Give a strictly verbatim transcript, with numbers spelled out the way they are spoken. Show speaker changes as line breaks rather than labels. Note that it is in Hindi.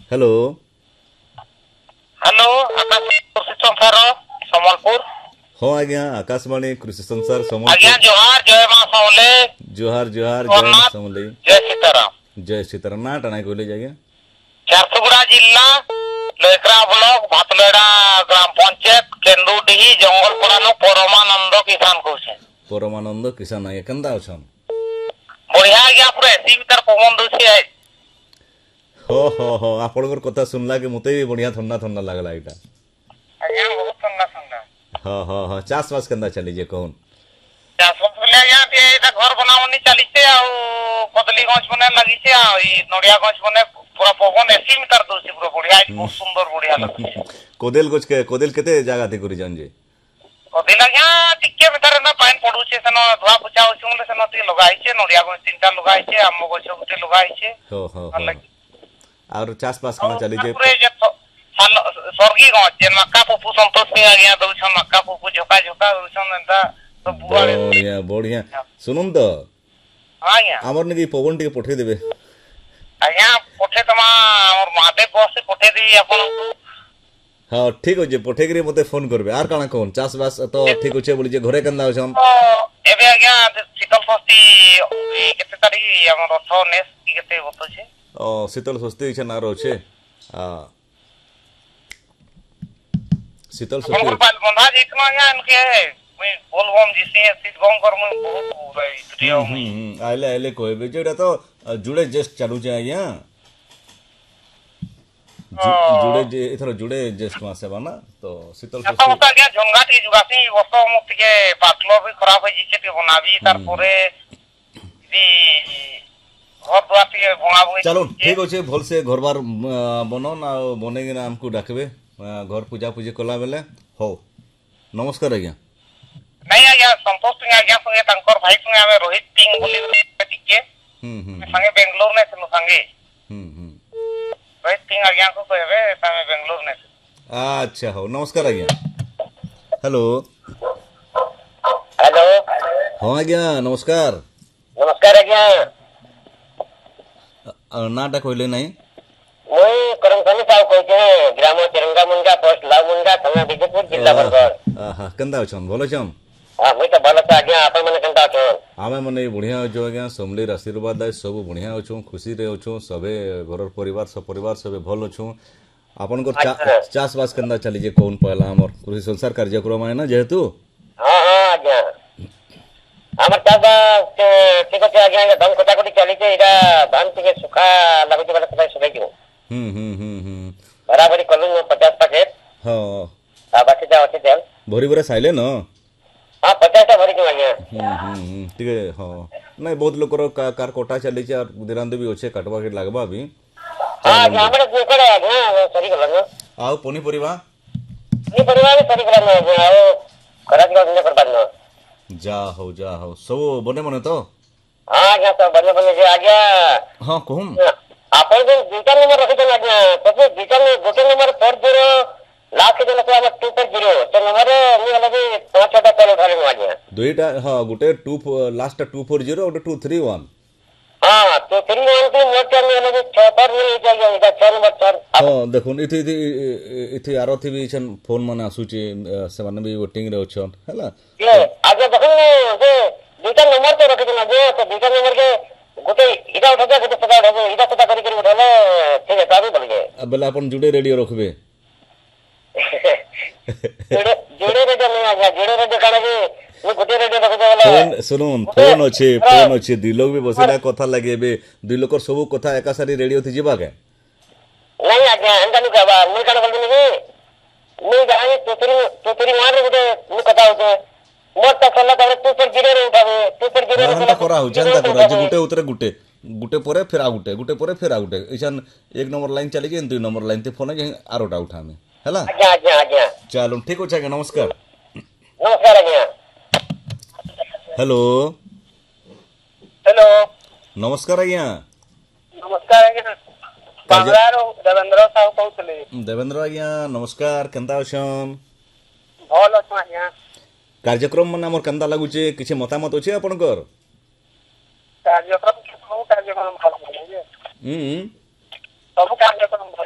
हेलो
हेलो आकाश कृषि संसार संबलपुर।
हाँ आज्ञा आकाशवाणी कृषि संसार
आज्ञा
संबलपुर।
जोहार जय मां समले
जोहार जोहार जय
जगन्नाथ
समलई
जय सीताराम।
जय सीताराम ना टाणा कहले जाइए
झारसुगुड़ा जिला लेकरा ब्लॉक भातलेड़ा ग्राम पंचायत केन्दुडीही जंगलपड़ा परमानंद किसान कौशे
परमानंद किसान आज्ञा केंदा अछन
बढ़िया आज्ञा पूरा एसी भीतर पवन दूसरी है।
हो हो हो आपनकर कथा सुनला के मते भी बढ़िया ठंडा ठंडा लागला एटा।
आज्ञा बहुत ठंडा ठंडा
हाँ हाँ हाँ चाष बास केंदा चली जे कहून
चाषबास बेले आज्ञा ते एटा घर बनावनी चलीचे आ कदली गछ बने लगिचे आ ई नडिया गछ बने पूरा पवन एसी भीतर दूसरी पूरा बढ़िया बहुत सुंदर बढ़िया लगुचे।
कोदेल गछ के कोदेल केते जगह थी करी जान जे
कदिल आज्ञा टिके भीतर ना पानी पडुचे सेनो धुआ पुछा होछुले सेनो ती लगाइचे नडिया गछ तीनटा लगाइचे आम गछ गुटे लगाइचे
हो हो हो और चाष बास केना चली जे
पूरे जे स्वर्गी गछ जे मक्का पुपु संतोष सिंह आज्ञा दउछन मक्का पुपु झोका झोका दउछन एंता तो बुआरे
बढ़िया बढ़िया सुनुन तो
आज्ञा
हमर ने पवन टिके पठे देबे
आज्ञा पठे तमा और महादेव बस से पठे दी अपन
हाँ ठीक अछि पठे करी मते फोन करबे आर काना कोन चाष बास तो ठीक अछि बोली जे घरे केंदा अछन
तो एबे आज्ञा शीतल षष्ठी केते तारीख हमर अठारह उन्नीस की केते बतो छे
ओ शीतल षष्ठी छे ना रोचे आ शीतल
हमर
षष्ठी
पाल बंधा जितना आज्ञा इनके मैं बोलबम जिसी सिट गम कर मैं बहुत रही प्रियो मैं
हम्म आइले आइले कहबे जेटा तो जुड़े जस्ट चालू जे आज्ञा जुड़े जे इथरो जुड़े जस्ट मासे बाना तो शीतल
आता
षष्ठी
होता गया झंगा टी जुगासी वस्तो मुक्त के पाटलो भी खराब हो जिसे के बनाबी तार परे दी घर द्वार के बनाबो
चलो ठीक अछि भल से घर बार बनो ना बनेगे ना हमको डाकबे घर पूजा पूजी कला बेले हो नमस्कार आज्ञा
नहीं आज्ञा संतोष सिंह आज्ञा संगे तंकर भाई संगे हमें रोहित सिंह बोली टिके
हम्म हम्म
संगे बेंगलोर ने सुनो संगे
हम्म हम्म
रोहित सिंह आज्ञा को कहबे संगे बेंगलोर ने
अच्छा हो नमस्कार आज्ञा हेलो
हेलो
हाँ आज्ञा नमस्कार
नमस्कार आज्ञा
नाटा कहले नहीं
मैं करमसानी साहब कहते ग्राम तिरंगा मुंडा पोस्ट लाव मुंडा थाना विजयपुर जिला बरगढ़
आहा केंदा अछन भलो छन
हां मैं तो भलो छ आज्ञा आपन माने केंदा अछन
आमे मने बढ़िया अछो आज्ञा समलेर आशीर्वाद आइ सब बढ़िया अछो खुशी रे अछो सबे घरर परिवार सब परिवार सबे भल अछो आपन को चाष बास केंदा चली जे कोन पहला हमर कृषि संसार कार्यक्रम है ना जेहेतु
हां हां आज्ञा हमर चाबा ठीक है आज्ञा धान कटाकटी चली जे इरा धान के सुखा लागु वाला सब सुखाई दियो
हम्म हम्म हम्म हम्म
बराबरी कलु पचास पैकेट
हां
आ बाकी जा अछि तेल
भरी भरा साइले न
हां पचास टा भरी के आज्ञा
हम्म हम्म ठीक है हां नहीं बहुत लोकर कार कोटा चली जे और दिरांद भी होछे काटवा के लागबा भी
हां हमरे गोकड़ आज्ञा सरी गलन
आउ पनी परिवा
ये परिवार सरी गलन आज्ञा ओ खराब करने पर बानो
जा हो जा हो सब बने बने तो
हां आज्ञा सब बने बने जे आज्ञा
हां कहूं
आपण जो दुटा नंबर रखे थे आज्ञा तो दुटा में गोटे नंबर फोर जीरो लास्ट के जो हम टू पर जीरो तो नंबर मी वाला भी पांच छटा कॉल उठा ले आज्ञा
दुईटा हां गुटे to last to four zero और टू थ्री वन
हां तो थ्री वन के मोट में वाला जो छह पर नहीं चाहिए इधर छह नंबर चार
हां देखो इथि इथि इथि आरो थी भी छन फोन माने आसुची से माने भी वेटिंग रे छन हला
ये आगे देखो जे दुटा नंबर तो रखे थे आज्ञा तो दुटा नंबर के गोटे इधर उठा दे गोटे पता उठा दे इधर पता करी करी उठाले ठीक है ताबी बोल गए
अब बेला अपन जुड़े रेडियो रखबे
जुड़े जुड़े रेडियो नहीं आज्ञा जुड़े रेडियो काढे कि मैं गोटे रेडियो रखे वाला
फोन सुनुन फोन अछि फोन अछि दुई लोग भी बसिला कथा लागेबे दुई लोकर सब कथा एका सारी रेडियो थी जिबा के
नहीं आज्ञा अंदर नहीं कहबा मैं काढे बोल नहीं मैं जाने तो तेरी तो तेरी मार रे गोटे मैं कथा होते मोर तक सल्ला करे तू पर जीरो रे उठावे तू पर जीरो
रे करा हो जनता करा जे गुटे उतरे गुटे गुटे परे फिर आ गुटे गुटे परे फिर आ गुटे इसन एक नंबर लाइन चली जे दुई नंबर लाइन ते फोन जे आरोटा उठामे हला
आज्ञा आज्ञा आज्ञा
चलो ठीक हो जाएगा नमस्कार
नमस्कार आज्ञा
हेलो
हेलो
नमस्कार आज्ञा
नमस्कार आज्ञा बांग्लारो देवेंद्र साहब कहतले
देवेंद्र आज्ञा नमस्कार केंता अछन
भल अछ आज्ञा
कार्यक्रम माने हमर केंता लागुचे किछि मतामत अछि आपनकर
कार्यक्रम सब कार्यक्रम भल
हम्म
सब कार्यक्रम